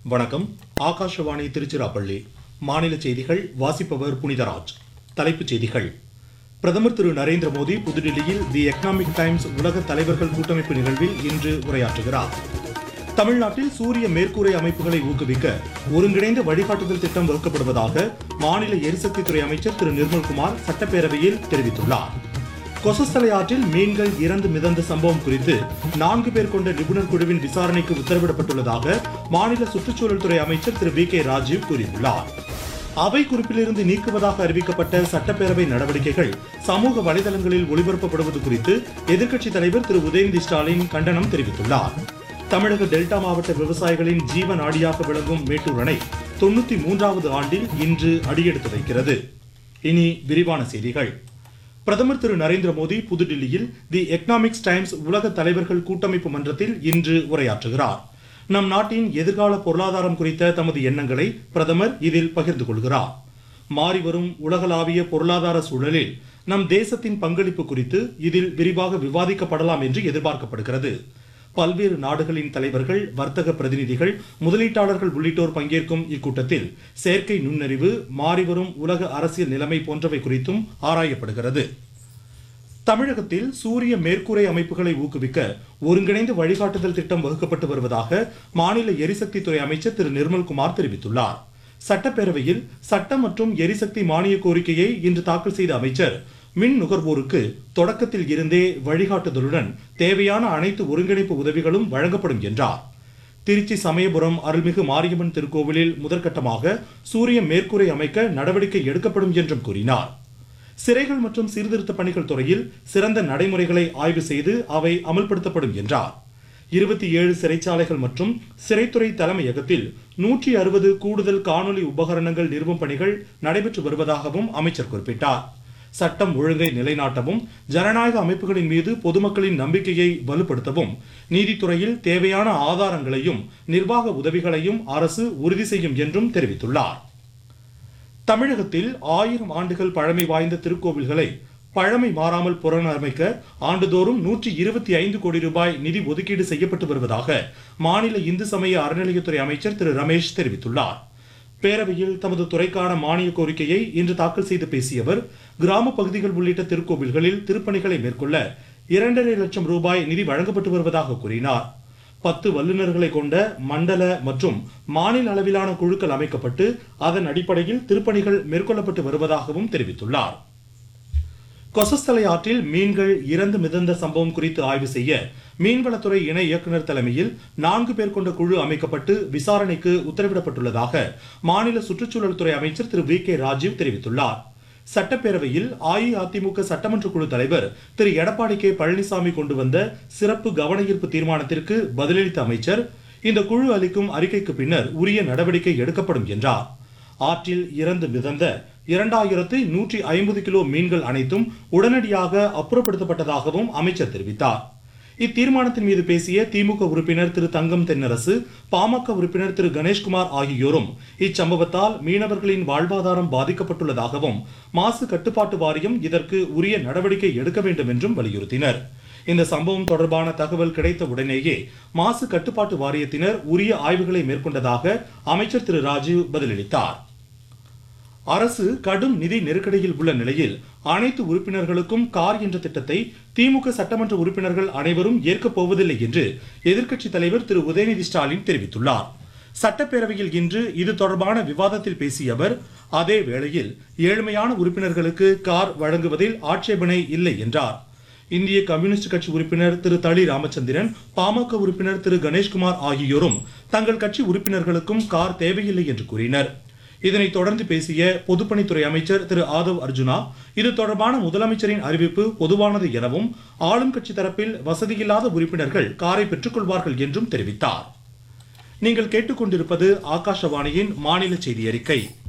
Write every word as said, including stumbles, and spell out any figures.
வணக்கம். ஆகாஷவாணி திருச்சிராப்பள்ளி. மாநில செய்திகள் வாசிப்பவர் புனிதராஜ். தலைப்புச் செய்திகள். பிரதமர் திரு நரேந்திர மோடி புதுடில்லியில் தி எக்கனாமிக் டைம்ஸ் உலக தலைவர்கள் கூட்டமைப்பு நிகழ்வில் இன்று உரையாற்றுகிறார். தமிழ்நாட்டில் சூரிய மேற்கூரை அமைப்புகளை ஊக்குவிக்க ஒருங்கிணைந்த வழிகாட்டுதல் திட்டம் வகுக்கப்படுவதாக மாநில எரிசக்தித்துறை அமைச்சர் திரு நிர்மல்குமார் சட்டப்பேரவையில் தெரிவித்துள்ளார். கொசஸ்தலை ஆற்றில் மீன்கள் இறந்து மிதந்த சம்பவம் குறித்து நான்கு பேர் கொண்ட நிபுணர் குழுவின் விசாரணைக்கு உத்தரவிடப்பட்டுள்ளதாக மாநில சுற்றுச்சூழல் துறை அமைச்சர் திரு வி கே ராஜீவ் கூறியுள்ளார். அவை குறிப்பிலிருந்து நீக்குவதாக அறிவிக்கப்பட்ட சட்டப்பேரவை நடவடிக்கைகள் சமூக வலைதளங்களில் ஒளிபரப்பப்படுவது குறித்து எதிர்க்கட்சித் தலைவர் திரு உதயநிதி ஸ்டாலின் கண்டனம் தெரிவித்துள்ளார். தமிழக டெல்டா மாவட்ட விவசாயிகளின் ஜீவ நாடியாக விளங்கும் மேட்டூர் அணை தொண்ணூத்தி மூன்றாவது ஆண்டில் இன்று அடியெடுத்து வைக்கிறது. இனி விரிவான செய்திகள். பிரதமர் திரு நரேந்திர மோடி புதுடில்லியில் தி எக்கனாமிக்ஸ் டைம்ஸ் உலக தலைவர்கள் கூட்டமைப்பு மன்றத்தில் இன்று உரையாற்றுகிறார். நம் நாட்டின் எதிர்கால பொருளாதாரம் குறித்த தமது எண்ணங்களை பிரதமர் இதில் பகிர்ந்து கொள்கிறார். மாறிவரும் உலகளாவிய பொருளாதார சூழலில் நம் தேசத்தின் பங்களிப்பு குறித்து இதில் விரிவாக விவாதிக்கப்படலாம் என்று எதிர்பார்க்கப்படுகிறது. பல்வேறு நாடுகளின் தலைவர்கள், வர்த்தக பிரதிநிதிகள், முதலீட்டாளர்கள் உள்ளிட்டோர் பங்கேற்கும் இக்கூட்டத்தில் செயற்கை நுண்ணறிவு, மாறிவரும் உலக அரசியல் நிலைமை போன்றவை குறித்தும் ஆராயப்படுகிறது. தமிழகத்தில் சூரிய மேற்கூரை அமைப்புகளை ஊக்குவிக்க ஒருங்கிணைந்த வழிகாட்டுதல் திட்டம் வகுக்கப்பட்டு வருவதாக மாநில எரிசக்தித்துறை அமைச்சர் திரு நிர்மல்குமார் தெரிவித்துள்ளார். சட்டப்பேரவையில் சட்டம் மற்றும் எரிசக்தி மானிய கோரிக்கையை இன்று தாக்கல் செய்த அமைச்சர் மின் நுகர்வோருக்கு தொடக்கத்தில் இருந்தே வழிகாட்டுதலுடன் தேவையான அனைத்து ஒருங்கிணைப்பு உதவிகளும் வழங்கப்படும் என்றார். திருச்சி சமயபுரம் அருள்மிகு மாரியம்மன் திருக்கோவிலில் முதற்கட்டமாக சூரிய மேற்கூரை அமைக்க நடவடிக்கை எடுக்கப்படும் என்றும் கூறினார். சிறைகள் மற்றும் சீர்திருத்த பணிகள் துறையில் சிறந்த நடைமுறைகளை ஆய்வு செய்து அவை அமல்படுத்தப்படும் என்றார். இருபத்தி ஏழு சிறைச்சாலைகள் மற்றும் சிறைத்துறை தலைமையகத்தில் நூற்றி அறுபது கூடுதல் காணொலி உபகரணங்கள் நிறுவும் பணிகள் நடைபெற்று வருவதாகவும் அமைச்சர் குறிப்பிட்டார். சட்டம் ஒழுங்கை நிலைநாட்டவும் ஜனநாயக அமைப்புகளின் மீது பொதுமக்களின் நம்பிக்கையை வலுப்படுத்தவும் நீதித்துறையில் தேவையான ஆதாரங்களையும் நிர்வாக உதவிகளையும் அரசு உறுதி செய்யும் என்றும் தெரிவித்துள்ளார். தமிழகத்தில் ஆயிரம் ஆண்டுகள் பழமை வாய்ந்த திருக்கோவில்களை பழமை மாறாமல் புனரமைக்க ஆண்டுதோறும் நூற்றி இருபத்தி ஐந்து கோடி ரூபாய் நிதி ஒதுக்கீடு செய்யப்பட்டு வருவதாக மாநில இந்து சமய அறநிலையத்துறை அமைச்சர் திரு ரமேஷ் தெரிவித்துள்ளார். பேரவையில் தமது துறைக்கான மானிய கோரிக்கையை இன்று தாக்கல் செய்து பேசிய அவர், கிராம பகுதிகள் உள்ளிட்ட திருக்கோவில்களில் திருப்பணிகளை மேற்கொள்ள இரண்டரை லட்சம் ரூபாய் நிதி வழங்கப்பட்டு வருவதாக கூறினார். பத்து வல்லுநர்களை கொண்ட மண்டல மற்றும் மாநில அளவிலான குழுக்கள் அமைக்கப்பட்டு அதன் அடிப்படையில் திருப்பணிகள் மேற்கொள்ளப்பட்டு வருவதாகவும் தெரிவித்துள்ளார். கொசஸ்தலை ஆற்றில் மீன்கள் இறந்து மிதந்த சம்பவம் குறித்து ஆய்வு செய்ய மீன்வளத்துறை இணை இயக்குநர் தலைமையில் நான்கு பேர் கொண்ட குழு அமைக்கப்பட்டு விசாரணைக்கு உத்தரவிடப்பட்டுள்ளதாக மாநில சுற்றுச்சூழல் துறை அமைச்சர் திரு வி கே ராஜீவ் தெரிவித்துள்ளார். சட்டப்பேரவையில் அஇஅதிமுக சட்டமன்ற குழு தலைவர் திரு எடப்பாடி கே பழனிசாமி கொண்டு வந்த சிறப்பு கவன ஈர்ப்பு தீர்மானத்திற்கு பதிலளித்த அமைச்சர், இந்த குழு அளிக்கும் அறிக்கைக்கு பின்னர் உரிய நடவடிக்கை எடுக்கப்படும் என்றார். ஆற்றில் இறந்து மிதந்த இரண்டாயிரத்து நூற்றி ஐம்பது கிலோ மீன்கள் அனைத்தும் உடனடியாக அப்புறப்படுத்தப்பட்டதாகவும் அமைச்சர் தெரிவித்தார். இத்தீர்மானத்தின் மீது பேசிய திமுக உறுப்பினர் திரு தங்கம் தென்னரசு, பாமக உறுப்பினர் திரு கணேஷ்குமார் ஆகியோரும் இச்சம்பவத்தால் மீனவர்களின் வாழ்வாதாரம் பாதிக்கப்பட்டுள்ளதாகவும் மாசு கட்டுப்பாட்டு வாரியம் இதற்கு உரிய நடவடிக்கை எடுக்க வேண்டும் என்றும் வலியுறுத்தினர். இந்த சம்பவம் தொடர்பான தகவல் கிடைத்த உடனேயே மாசு கட்டுப்பாட்டு வாரியத்தினர் உரிய ஆய்வுகளை மேற்கொண்டதாக அமைச்சர் திரு ராஜீவ் பதிலளித்தார். அரசு கடும் நிதி நெருக்கடியில் உள்ள நிலையில் அனைத்து உறுப்பினர்களுக்கும் கார் என்ற திட்டத்தை திமுக சட்டமன்ற உறுப்பினர்கள் அனைவரும் ஏற்கப் போவதில்லை என்று எதிர்க்கட்சித் தலைவர் திரு உதயநிதி ஸ்டாலின் தெரிவித்துள்ளார். சட்டப்பேரவையில் இன்று இது தொடர்பான விவாதத்தில் பேசிய அவர், அதே வேளையில் ஏழ்மையான உறுப்பினர்களுக்கு கார் வழங்குவதில் ஆட்சேபனை இல்லை என்றார். இந்திய கம்யூனிஸ்ட் கட்சி உறுப்பினர் திரு தளி ராமச்சந்திரன், பாமக உறுப்பினர் திரு கணேஷ்குமார் ஆகியோரும் தங்கள் கட்சி உறுப்பினர்களுக்கும் கார் தேவையில்லை என்று கூறினர். இதனைத் தொடர்ந்து பேசிய பொதுப்பணித்துறை அமைச்சர் திரு ஆதவ் அர்ஜுனா, இது தொடர்பான முதலமைச்சரின் அறிவிப்பு பொதுவானது எனவும் ஆளும் கட்சி தரப்பில் வசதியில்லாத உறுப்பினர்கள் காரை பெற்றுக் கொள்வார்கள் என்றும் தெரிவித்தார். நீங்கள் கேட்டுக்கொண்டிருப்பது ஆகாஷவாணியின் மாநில செய்தி அறிக்கை.